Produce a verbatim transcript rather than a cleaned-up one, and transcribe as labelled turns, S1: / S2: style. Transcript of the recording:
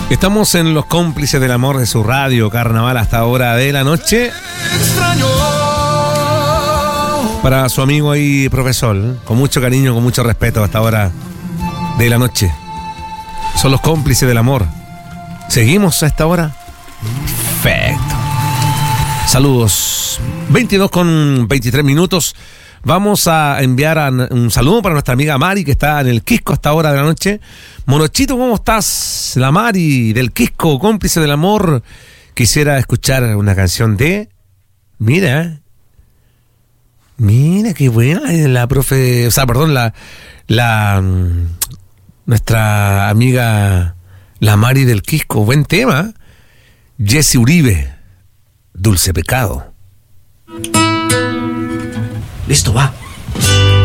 S1: Estamos en Los Cómplices del Amor de su radio Carnaval hasta ahora de la noche. Para su amigo ahí, profesor, ¿eh? Con mucho cariño, con mucho respeto hasta ahora de la noche. Son Los Cómplices del Amor. ¿Seguimos a esta hora? Perfecto. Saludos. veintidós con veintitrés minutos. Vamos a enviar a un saludo para nuestra amiga Mari, que está en el Quisco hasta hora de la noche. Monochito, ¿cómo estás? La Mari del Quisco, cómplice del amor. Quisiera escuchar una canción de... Mira, mira qué buena la profe... O sea, perdón, la... la nuestra amiga la Mari del Quisco. Buen tema. Jesse Uribe, Dulce Pecado.
S2: Listo, va.